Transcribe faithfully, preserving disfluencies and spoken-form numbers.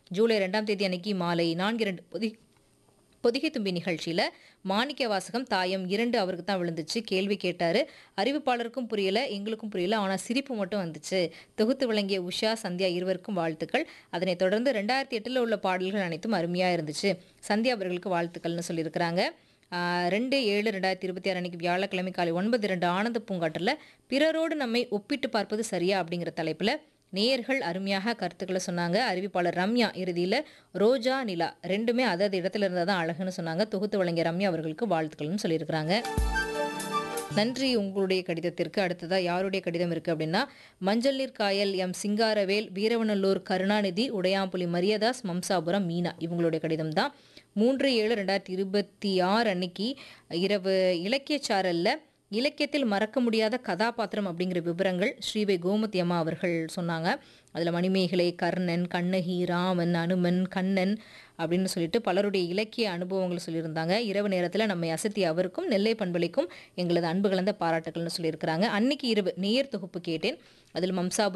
ஜூலை ரெண்டாம் தேதி அன்னைக்கு மாலை நான்கு இரண்டு பொதி பொதிகை தும்பி நிகழ்ச்சியில் மாணிக்க வாசகம் தாயம் இரண்டு அவருக்கு தான் விழுந்துச்சு. கேள்வி கேட்டார். அறிவிப்பாளருக்கும் புரியல, எங்களுக்கும் புரியல. ஆனால் சிரிப்பு மட்டும் வந்துச்சு. தொகுத்து விளங்கிய உஷா, சந்தியா இருவருக்கும் வாழ்த்துக்கள். அதனைத் தொடர்ந்து ரெண்டாயிரத்தி எட்டில் உள்ள பாடல்கள் அனைத்தும் அருமையாக இருந்துச்சு. சந்தியா அவர்களுக்கு வாழ்த்துக்கள்னு சொல்லியிருக்கிறாங்க. ரெண்டு ஏழு ரெண்டாயிரத்தி இருபத்தி ஆறு அன்னைக்கு வியாழக்கிழமை காலை ஒன்பது இரண்டு ஆனந்த பூங்காற்றில் பிறரோடு நம்மை ஒப்பிட்டு பார்ப்பது சரியா அப்படிங்கிற தலைப்பில் நேயர்கள் அருமையாக கருத்துக்களை சொன்னாங்க. அறிவிப்பாளர் ரம்யா இறுதியில் ரோஜா நிலா ரெண்டுமே அதாவது இடத்துல இருந்தால் தான் அழகுன்னு சொன்னாங்க. தொகுத்து வழங்கிய ரம்யா அவர்களுக்கு வாழ்த்துக்கள்னு சொல்லியிருக்கிறாங்க. நன்றி உங்களுடைய கடிதத்திற்கு. அடுத்ததாக யாருடைய கடிதம் இருக்குது அப்படின்னா, மஞ்சள் நீர் காயல் எம் சிங்காரவேல், வீரவநல்லூர் கருணாநிதி, உடையாம்புலி மரியதாஸ், மம்சாபுரம் மீனா இவங்களுடைய கடிதம் தான். மூன்று ஏழு ரெண்டாயிரத்தி இருபத்தி ஆறு அன்னைக்கு இரவு இலக்கிய சாரல்ல இலக்கியத்தில் மறக்க முடியாத கதாபாத்திரம் அப்படிங்கிற விவரங்கள் ஸ்ரீவை கோமதி அம்மா அவர்கள் சொன்னாங்க. அதில் மணிமேகலை, கர்ணன், கண்ணகி, ராமன், அனுமன், கண்ணன் அப்படின்னு சொல்லிட்டு பலருடைய இலக்கிய அனுபவங்கள் சொல்லியிருந்தாங்க. இரவு நேரத்தில் நம்மை அசத்திய அவருக்கும் நெல்லை பண்பலைக்கும் எங்களது அன்பு கலந்த பாராட்டுகள்னு சொல்லியிருக்கிறாங்க. அன்னைக்கு இரவு நேயர் தொகுப்பு கேட்டேன். அதில் மம்சாபுரம்